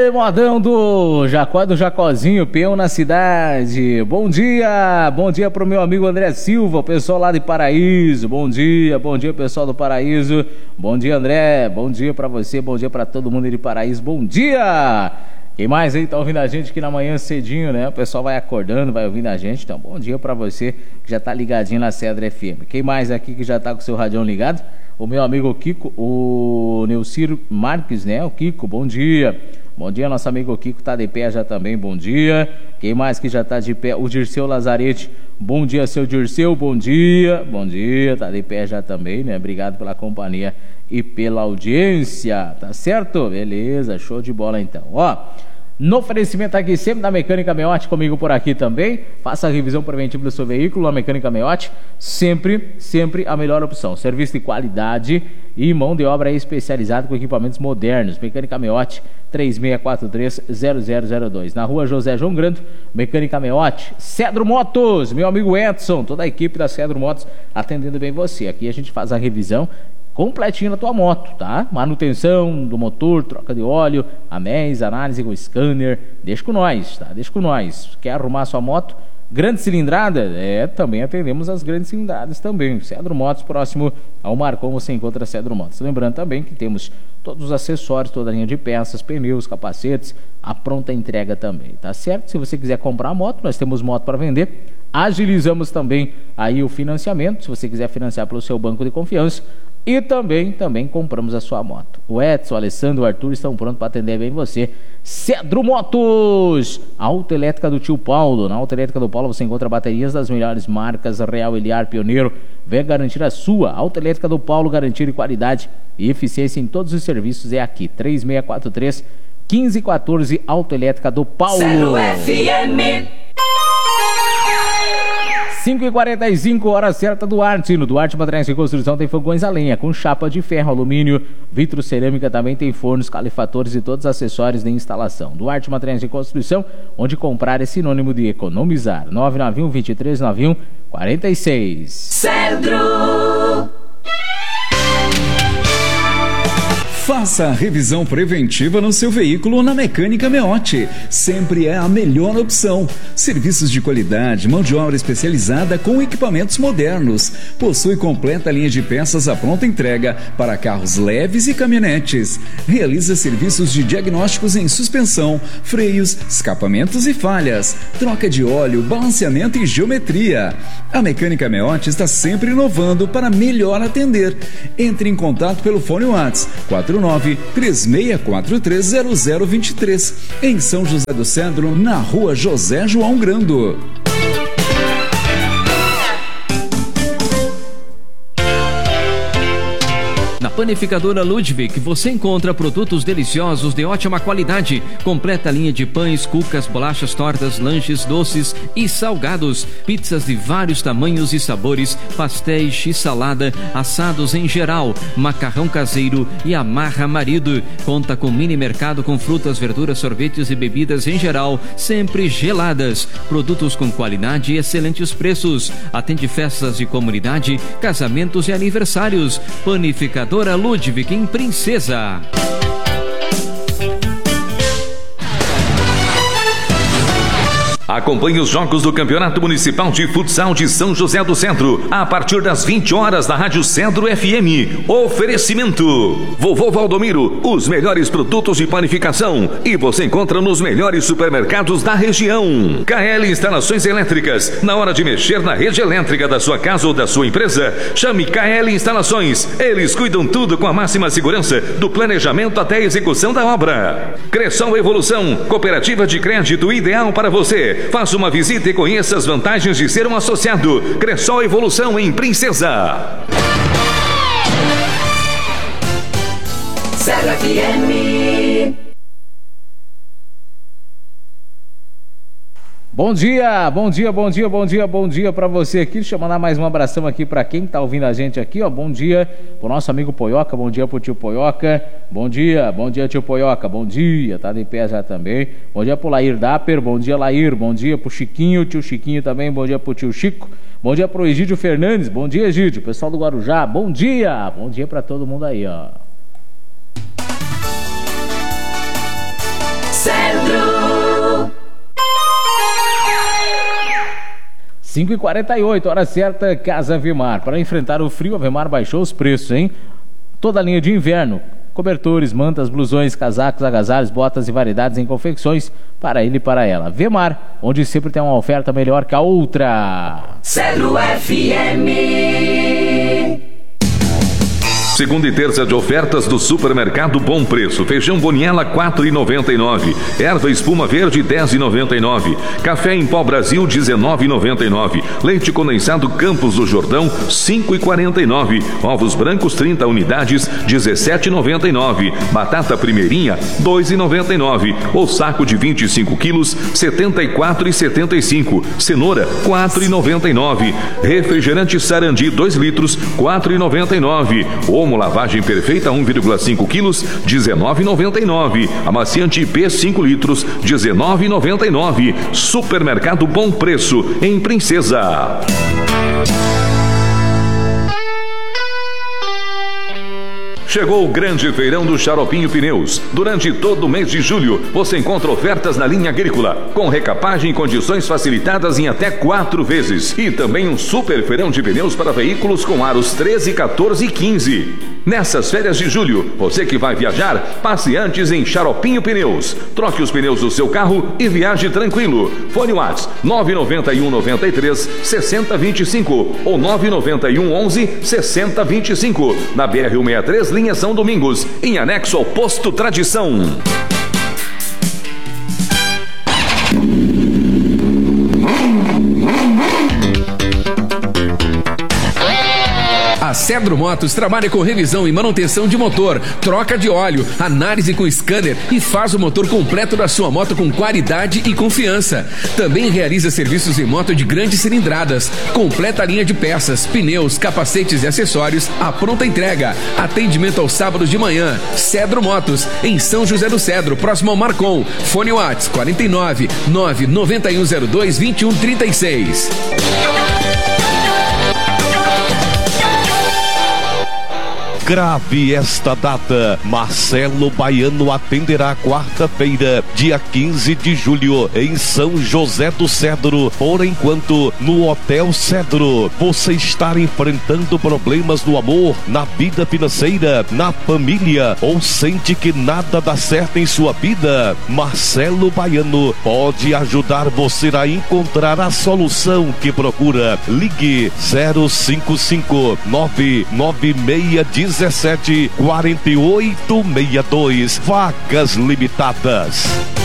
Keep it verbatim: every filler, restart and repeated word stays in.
Ei, modão do Jacó do Jacozinho, peão na cidade. Bom dia, bom dia pro meu amigo André Silva, o pessoal lá de Paraíso. Bom dia, bom dia pessoal do Paraíso. Bom dia, André, bom dia pra você, bom dia pra todo mundo de Paraíso. Bom dia! Quem mais aí tá ouvindo a gente aqui na manhã cedinho, né? O pessoal vai acordando, vai ouvindo a gente. Então, bom dia pra você que já tá ligadinho na Cedro F M. Quem mais aqui que já tá com o seu radião ligado? O meu amigo Kiko, o Neucir Marques, né? O Kiko, bom dia. Bom dia, nosso amigo Kiko tá de pé já também, bom dia. Quem mais que já tá de pé? O Dirceu Lazarete, bom dia, seu Dirceu, bom dia. Bom dia, tá de pé já também, né? Obrigado pela companhia e pela audiência, tá certo? Beleza, show de bola então. Ó, no oferecimento aqui sempre da Mecânica Meotti, comigo por aqui também. Faça a revisão preventiva do seu veículo, a Mecânica Meotti, sempre, sempre a melhor opção. Serviço de qualidade e mão de obra especializada com equipamentos modernos. Mecânica Meotti, três seis quatro três, zero zero zero dois. Na rua José João Grande, Mecânica Meotti. Cedro Motos, meu amigo Edson, toda a equipe da Cedro Motos atendendo bem você. Aqui a gente faz a revisão completinho na tua moto, tá? Manutenção do motor, troca de óleo, anéis, análise com scanner, deixa com nós, tá? Deixa com nós. Quer arrumar sua moto? Grande cilindrada? É, também atendemos as grandes cilindradas também. Cedro Motos, próximo ao Marcon, você encontra Cedro Motos. Lembrando também que temos todos os acessórios, toda a linha de peças, pneus, capacetes, a pronta entrega também, tá certo? Se você quiser comprar a moto, nós temos moto para vender. Agilizamos também aí o financiamento, se você quiser financiar pelo seu banco de confiança. E também, também compramos a sua moto. O Edson, o Alessandro, o Arthur estão prontos para atender bem você. Cedro Motos, autoelétrica do tio Paulo. Na autoelétrica do Paulo você encontra baterias das melhores marcas, Real, Eliar, Pioneiro. Venha garantir a sua. Autoelétrica do Paulo, garantir qualidade e eficiência em todos os serviços é aqui. três seis quatro três, um cinco um quatro, Autoelétrica do Paulo. Cedro F M. cinco e quarenta e cinco, hora certa do Duarte. No Duarte Materiais de Construção tem fogões a lenha, com chapa de ferro, alumínio, vitro, cerâmica, também tem fornos, calefatores e todos os acessórios de instalação. Duarte Materiais de Construção, onde comprar é sinônimo de economizar. nove nove um, dois três nove um, quatro seis. Cedro. Faça a revisão preventiva no seu veículo na Mecânica Meotti. Sempre é a melhor opção. Serviços de qualidade, mão de obra especializada com equipamentos modernos. Possui completa linha de peças à pronta entrega para carros leves e caminhonetes. Realiza serviços de diagnósticos em suspensão, freios, escapamentos e falhas, troca de óleo, balanceamento e geometria. A Mecânica Meotti está sempre inovando para melhor atender. Entre em contato pelo fone WhatsApp quatro nove três seis quatro três zero zero dois três, em São José do Cedro, na rua José João Grando. Na Panificadora Ludwig você encontra produtos deliciosos de ótima qualidade, completa linha de pães, cucas, bolachas, tortas, lanches, doces e salgados, pizzas de vários tamanhos e sabores, pastéis, x-salada, assados em geral, macarrão caseiro e amarra marido. Conta com mini mercado com frutas, verduras, sorvetes e bebidas em geral, sempre geladas. Produtos com qualidade e excelentes preços. Atende festas de comunidade, casamentos e aniversários. Panificadora Ludwig em Princesa. Acompanhe os jogos do Campeonato Municipal de Futsal de São José do Centro, a partir das vinte horas na Rádio Cedro F M. Oferecimento: Vovô Valdomiro, os melhores produtos de panificação e você encontra nos melhores supermercados da região. K L Instalações Elétricas, na hora de mexer na rede elétrica da sua casa ou da sua empresa, chame K L Instalações. Eles cuidam tudo com a máxima segurança, do planejamento até a execução da obra. Cressol Evolução, cooperativa de crédito ideal para você. Faça uma visita e conheça as vantagens de ser um associado. Cressol Evolução em Princesa. Cedro F M. Bom dia, bom dia, bom dia, bom dia, bom dia pra você aqui. Deixa eu mandar mais um abração aqui pra quem tá ouvindo a gente aqui, ó. Bom dia pro nosso amigo Poioca, bom dia pro tio Poioca. Bom dia, bom dia tio Poioca, bom dia, tá de pé já também. Bom dia pro Lair Dapper, bom dia Lair, bom dia pro Chiquinho, tio Chiquinho também, bom dia pro tio Chico. Bom dia pro Egídio Fernandes, bom dia Egídio, pessoal do Guarujá, bom dia, bom dia pra todo mundo aí, ó. cinco e quarenta e oito, hora certa, Casa Vemar. Para enfrentar o frio, a Vemar baixou os preços, hein? Toda a linha de inverno, cobertores, mantas, blusões, casacos, agasalhos, botas e variedades em confecções para ele e para ela. Vemar, onde sempre tem uma oferta melhor que a outra. Cedro F M. Segunda e terça de ofertas do Supermercado Bom Preço. Feijão Boniela quatro reais e noventa e nove centavos. Erva espuma verde dez reais e noventa e nove centavos. Café em pó Brasil dezenove reais e noventa e nove centavos. Leite condensado Campos do Jordão cinco reais e quarenta e nove centavos. Ovos brancos trinta unidades dezessete reais e noventa e nove centavos. Batata primeirinha dois reais e noventa e nove centavos. O saco de vinte e cinco quilos setenta e quatro reais e setenta e cinco centavos. Cenoura quatro reais e noventa e nove centavos. Refrigerante Sarandi dois litros quatro reais e noventa e nove centavos. Lavagem perfeita um vírgula cinco quilos, dezenove reais e noventa e nove centavos. Amaciante I P cinco litros, dezenove reais e noventa e nove centavos. Supermercado Bom Preço, em Princesa. Chegou o grande feirão do Xaropinho Pneus. Durante todo o mês de julho, você encontra ofertas na linha agrícola, com recapagem em condições facilitadas em até quatro vezes. E também um super feirão de pneus para veículos com aros treze, quatorze e quinze. Nessas férias de julho, você que vai viajar, passe antes em Xaropinho Pneus. Troque os pneus do seu carro e viaje tranquilo. Fone WhatsApp nove nove um nove três seis zero dois cinco ou nove nove um onze sessenta vinte e cinco. Na B R cento e sessenta e três, linha São Domingos, em anexo ao Posto Tradição. A Cedro Motos trabalha com revisão e manutenção de motor, troca de óleo, análise com scanner e faz o motor completo da sua moto com qualidade e confiança. Também realiza serviços em moto de grandes cilindradas, completa a linha de peças, pneus, capacetes e acessórios à pronta entrega. Atendimento aos sábados de manhã. Cedro Motos, em São José do Cedro, próximo ao Marcon. Fone WhatsApp quarenta e nove, nove nove um zero dois, vinte e um trinta e seis. Grave esta data. Marcelo Baiano atenderá quarta-feira, dia quinze de julho, em São José do Cedro. Por enquanto, no Hotel Cedro. Você está enfrentando problemas no amor, na vida financeira, na família, ou sente que nada dá certo em sua vida? Marcelo Baiano pode ajudar você a encontrar a solução que procura. Ligue zero cinco cinco nove nove seis um sete quatro oito seis dois. Vagas limitadas.